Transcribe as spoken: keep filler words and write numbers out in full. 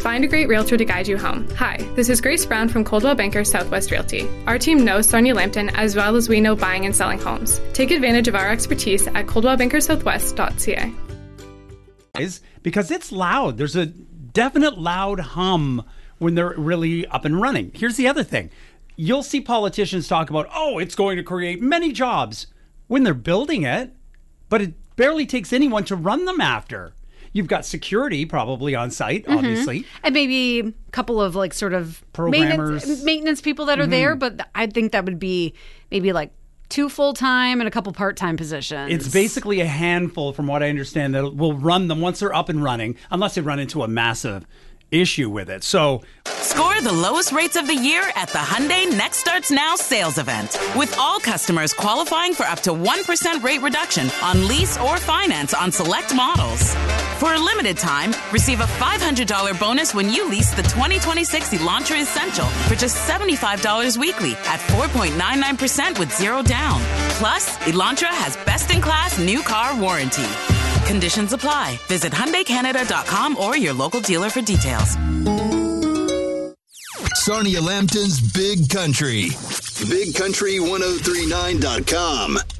Find a great realtor to guide you home. Hi, this is Grace Brown from Coldwell Banker Southwest Realty. Our team knows Sarnia Lambton as well as we know buying and selling homes. Take advantage of our expertise at coldwell banker southwest dot c a. Because it's loud. There's a definite loud hum when they're really up and running. Here's the other thing. You'll see politicians talk about, oh, it's going to create many jobs when they're building it, but it barely takes anyone to run them after. You've got security probably on site, mm-hmm. obviously. And maybe a couple of like sort of programmers, maintenance, maintenance people that are mm-hmm. there, but I think that would be maybe like two full-time and a couple part-time positions. It's basically a handful, from what I understand, that will run them once they're up and running, unless they run into a massive issue with it. So score the lowest rates of the year at the Hyundai Next Starts Now sales event, with all customers qualifying for up to one percent rate reduction on lease or finance on select models. For a limited time, receive a five hundred dollars bonus when you lease the twenty twenty-six Elantra Essential for just seventy-five dollars weekly at four point nine nine percent with zero down. Plus, Elantra has best-in-class new car warranty. Conditions apply. Visit Hyundai Canada dot com or your local dealer for details. Sarnia Lambton's Big Country. big country ten thirty-nine dot com.